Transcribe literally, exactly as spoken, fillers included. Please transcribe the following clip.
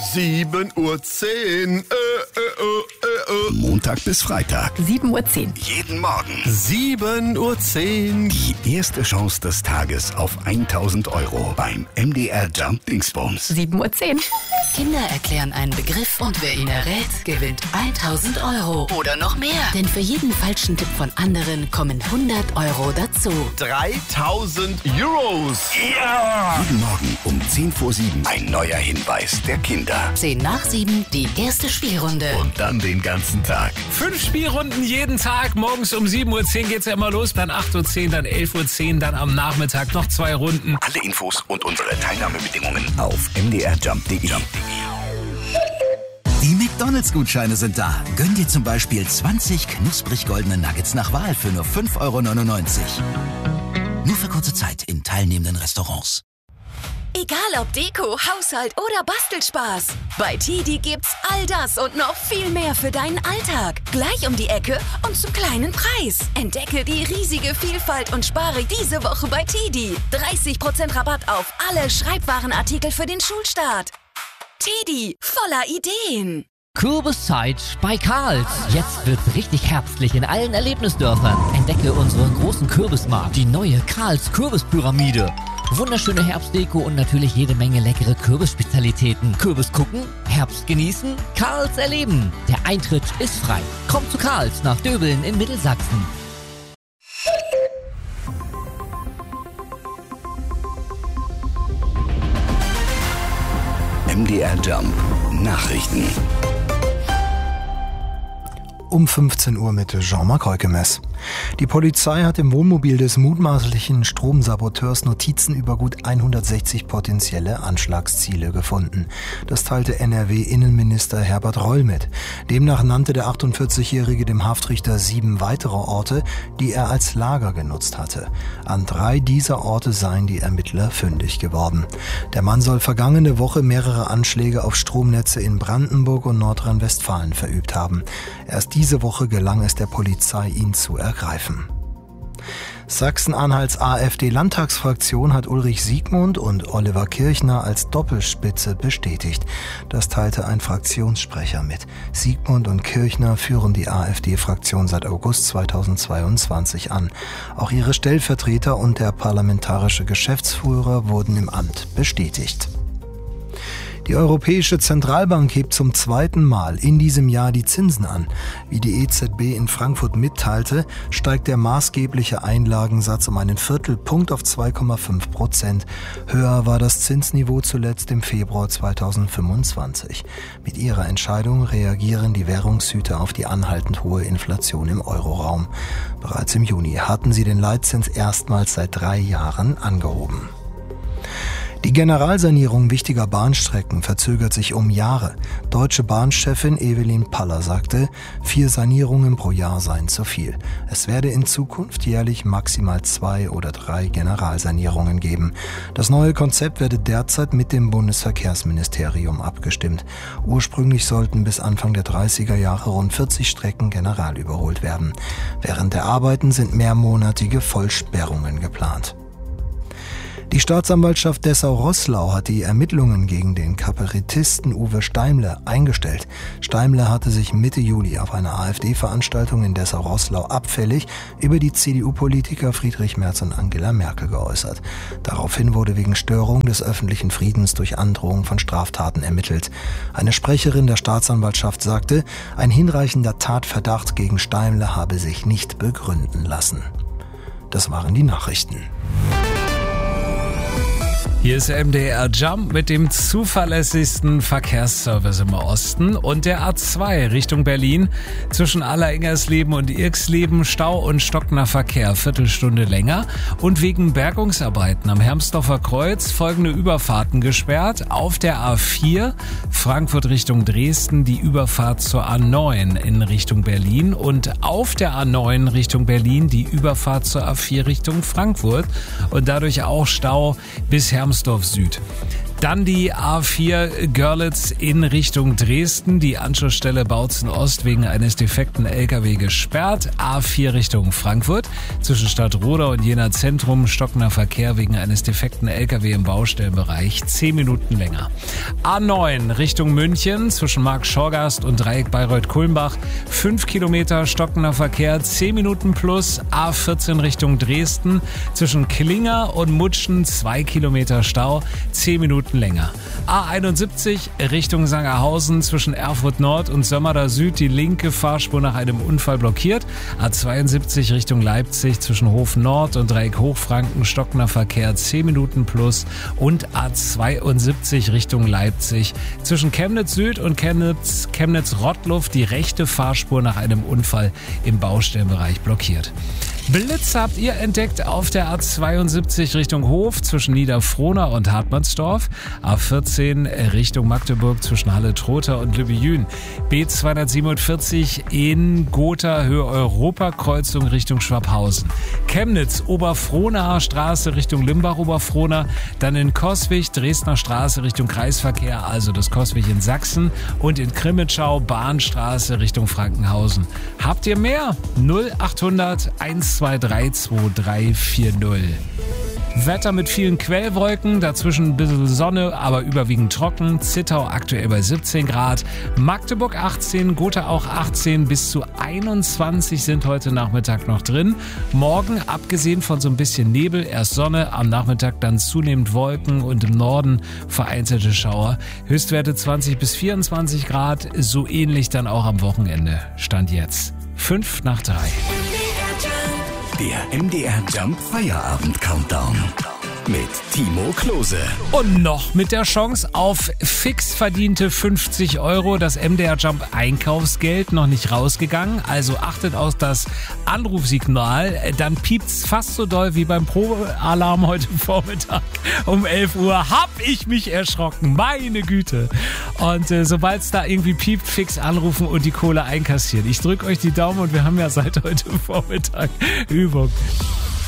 sieben Uhr zehn. Äh, äh, äh, äh. Montag bis Freitag. sieben Uhr zehn. Jeden Morgen. sieben Uhr zehn. Die erste Chance des Tages auf tausend Euro beim M D R Jump Dingsbums. sieben Uhr zehn. Kinder erklären einen Begriff und wer ihn errät, gewinnt tausend Euro oder noch mehr. Denn für jeden falschen Tipp von anderen kommen hundert Euro dazu. dreitausend Euros. Ja! Jeden Morgen um zehn vor sieben ein neuer Hinweis der Kinder. zehn nach sieben die erste Spielrunde. Und dann den ganzen Tag. Fünf Spielrunden jeden Tag. Morgens um sieben Uhr zehn geht's ja immer los. Dann acht Uhr zehn, dann elf Uhr zehn, dann am Nachmittag noch zwei Runden. Alle Infos und unsere Teilnahmebedingungen auf m d r jump punkt d e. Die McDonalds-Gutscheine sind da. Gönn dir zum Beispiel zwanzig knusprig goldene Nuggets nach Wahl für nur fünf Euro neunundneunzig. Nur für kurze Zeit in teilnehmenden Restaurants. Egal ob Deko, Haushalt oder Bastelspaß. Bei Tidi gibt's all das und noch viel mehr für deinen Alltag. Gleich um die Ecke und zum kleinen Preis. Entdecke die riesige Vielfalt und spare diese Woche bei Tidi. dreißig Prozent Rabatt auf alle Schreibwarenartikel für den Schulstart. Tidi, voller Ideen. Kürbiszeit bei Karls. Jetzt wird's richtig herbstlich in allen Erlebnisdörfern. Entdecke unseren großen Kürbismarkt, die neue Karls Kürbispyramide. Wunderschöne Herbstdeko und natürlich jede Menge leckere Kürbisspezialitäten. Kürbis gucken, Herbst genießen, Karls erleben. Der Eintritt ist frei. Kommt zu Karls nach Döbeln in Mittelsachsen. M D R Jump Nachrichten. Um fünfzehn Uhr mit Jean-Marc Heukemes. Die Polizei hat im Wohnmobil des mutmaßlichen Stromsaboteurs Notizen über gut hundertsechzig potenzielle Anschlagsziele gefunden. Das teilte N R W-Innenminister Herbert Reul mit. Demnach nannte der achtundvierzigjährige dem Haftrichter sieben weitere Orte, die er als Lager genutzt hatte. An drei dieser Orte seien die Ermittler fündig geworden. Der Mann soll vergangene Woche mehrere Anschläge auf Stromnetze in Brandenburg und Nordrhein-Westfalen verübt haben. Erst diese Woche gelang es der Polizei, ihn zu ergreifen. Sachsen-Anhalts AfD-Landtagsfraktion hat Ulrich Siegmund und Oliver Kirchner als Doppelspitze bestätigt. Das teilte ein Fraktionssprecher mit. Siegmund und Kirchner führen die AfD-Fraktion seit August zweitausendzweiundzwanzig an. Auch ihre Stellvertreter und der parlamentarische Geschäftsführer wurden im Amt bestätigt. Die Europäische Zentralbank hebt zum zweiten Mal in diesem Jahr die Zinsen an. Wie die E Z B in Frankfurt mitteilte, steigt der maßgebliche Einlagensatz um einen Viertelpunkt auf zwei Komma fünf Prozent. Höher war das Zinsniveau zuletzt im Februar zweitausendfünfundzwanzig. Mit ihrer Entscheidung reagieren die Währungshüter auf die anhaltend hohe Inflation im Euroraum. Bereits im Juni hatten sie den Leitzins erstmals seit drei Jahren angehoben. Die Generalsanierung wichtiger Bahnstrecken verzögert sich um Jahre. Deutsche Bahnchefin Evelyn Paller sagte, vier Sanierungen pro Jahr seien zu viel. Es werde in Zukunft jährlich maximal zwei oder drei Generalsanierungen geben. Das neue Konzept werde derzeit mit dem Bundesverkehrsministerium abgestimmt. Ursprünglich sollten bis Anfang der dreißiger Jahre rund vierzig Strecken general überholt werden. Während der Arbeiten sind mehrmonatige Vollsperrungen geplant. Die Staatsanwaltschaft Dessau-Roßlau hat die Ermittlungen gegen den Kabarettisten Uwe Steimle eingestellt. Steimle hatte sich Mitte Juli auf einer AfD-Veranstaltung in Dessau-Roßlau abfällig über die C D U-Politiker Friedrich Merz und Angela Merkel geäußert. Daraufhin wurde wegen Störung des öffentlichen Friedens durch Androhung von Straftaten ermittelt. Eine Sprecherin der Staatsanwaltschaft sagte, ein hinreichender Tatverdacht gegen Steimle habe sich nicht begründen lassen. Das waren die Nachrichten. Hier ist M D R Jump mit dem zuverlässigsten Verkehrsservice im Osten und der A zwei Richtung Berlin. Zwischen Alleringgersleben und Irxleben Stau und stockender Verkehr, Viertelstunde länger. Und wegen Bergungsarbeiten am Hermsdorfer Kreuz folgende Überfahrten gesperrt. Auf der A vier Frankfurt Richtung Dresden die Überfahrt zur A neun in Richtung Berlin und auf der A neun Richtung Berlin die Überfahrt zur A vier Richtung Frankfurt und dadurch auch Stau bis Hermsdorf Süd. Dann die A vier Görlitz in Richtung Dresden. Die Anschlussstelle Bautzen Ost wegen eines defekten L K W gesperrt. A vier Richtung Frankfurt. Zwischen Stadtroda und Jena Zentrum stockender Verkehr wegen eines defekten L K W im Baustellenbereich. zehn Minuten länger. A neun Richtung München. Zwischen Markt-Schorgast und Dreieck Bayreuth-Kulmbach. fünf Kilometer stockender Verkehr. zehn Minuten plus. A vierzehn Richtung Dresden. Zwischen Klinger und Mutschen. zwei Kilometer Stau. zehn Minuten länger. A einundsiebzig Richtung Sangerhausen zwischen Erfurt Nord und Sömmerda Süd die linke Fahrspur nach einem Unfall blockiert. A zweiundsiebzig Richtung Leipzig zwischen Hof Nord und Dreieck Hochfranken stockender Verkehr zehn Minuten plus und A zweiundsiebzig Richtung Leipzig zwischen Chemnitz Süd und Chemnitz, Chemnitz Rottluft die rechte Fahrspur nach einem Unfall im Baustellenbereich blockiert. Blitz habt ihr entdeckt auf der A zweiundsiebzig Richtung Hof zwischen Niederfrohna und Hartmannsdorf. A vierzehn Richtung Magdeburg zwischen Halle-Trotha und Lübbejün. B zweihundertsiebenundvierzig in Gotha Höhe Europakreuzung Richtung Schwabhausen. Chemnitz Oberfrohnaer Straße Richtung Limbach-Oberfrohna. Dann in Coswig Dresdner Straße Richtung Kreisverkehr, also das Coswig in Sachsen. Und in Krimitschau Bahnstraße Richtung Frankenhausen. Habt ihr mehr? null achthundert einhundertzweiunddreißig zwei drei vier null. Wetter mit vielen Quellwolken, dazwischen ein bisschen Sonne, aber überwiegend trocken. Zittau aktuell bei siebzehn Grad, Magdeburg achtzehn, Gotha auch achtzehn, bis zu einundzwanzig sind heute Nachmittag noch drin. Morgen, abgesehen von so ein bisschen Nebel, erst Sonne, am Nachmittag dann zunehmend Wolken und im Norden vereinzelte Schauer. Höchstwerte zwanzig bis vierundzwanzig Grad, so ähnlich dann auch am Wochenende. Stand jetzt fünf nach drei. Der M D R Jump Feierabend Countdown mit Timo Klose. Und noch mit der Chance auf fix verdiente fünfzig Euro. Das M D R Jump Einkaufsgeld noch nicht rausgegangen. Also achtet auf das Anrufsignal. Dann piept's fast so doll wie beim Probealarm heute Vormittag um elf Uhr. Hab ich mich erschrocken. Meine Güte. Und äh, sobald es da irgendwie piept, fix anrufen und die Kohle einkassieren. Ich drücke euch die Daumen und wir haben ja seit heute Vormittag Übung.